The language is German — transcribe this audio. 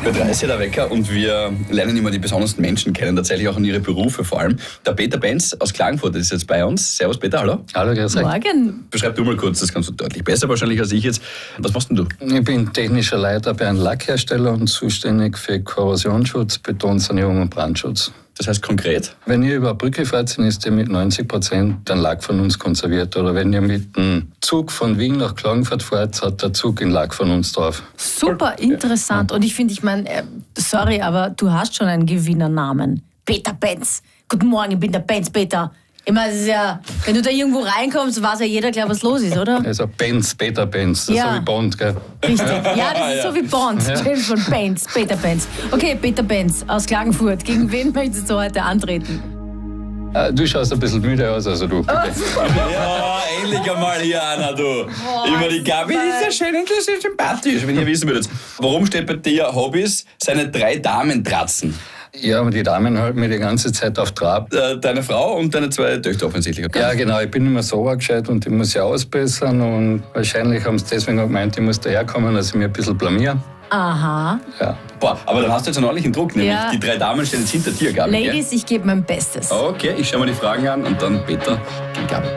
Bei 30 der Wecker und wir lernen immer die besondersten Menschen kennen, tatsächlich auch in ihre Berufe vor allem. Der Peter Benz aus Klagenfurt ist jetzt bei uns. Servus Peter, hallo. Hallo, grüß euch. Morgen. Beschreib du mal kurz, das kannst du deutlich besser wahrscheinlich als ich jetzt. Was machst denn du? Ich bin technischer Leiter bei einem Lackhersteller und zuständig für Korrosionsschutz, Betonsanierung und Brandschutz. Das heißt konkret? Wenn ihr über eine Brücke fahrt, dann ist ihr mit 90% den Lack von uns konserviert. Oder wenn ihr mit dem Zug von Wien nach Klagenfurt fahrt, hat der Zug den Lack von uns drauf. Super interessant. Und ich meine, sorry, aber du hast schon einen Gewinnernamen. Peter Benz. Guten Morgen, ich bin der Benz, Peter. Ich meine, es ist ja, wenn du da irgendwo reinkommst, weiß ja jeder gleich, was los ist, oder? Also Benz, Peter Benz, das ist so wie Bond, gell? Richtig. Ja, das ist so wie Bond. James von Benz, Peter Benz. Okay, Peter Benz aus Klagenfurt. Gegen wen möchtest du heute antreten? Du schaust ein bisschen müde aus, also du. Ja, endlich einmal hier einer, du. Über die Gabi, die ist ja schön und das ist sympathisch, wenn ihr wissen würdet. Warum steht bei dir Hobbys seine 3 Damentratzen? Ja, aber die Damen halten mich die ganze Zeit auf Trab. Deine Frau und deine 2 Töchter offensichtlich. Ja, genau. Ich bin immer so gescheit und ich muss sie ausbessern. Und wahrscheinlich haben sie deswegen auch gemeint, ich muss daherkommen, dass ich mich ein bisschen blamier. Aha. Ja. Boah, aber dann hast du jetzt einen ordentlichen Druck, nämlich Ja. die 3 Damen stehen jetzt hinter dir, Gabi. Ladies, ich gebe mein Bestes. Okay, ich schaue mir die Fragen an und dann Peter gegen Gabi.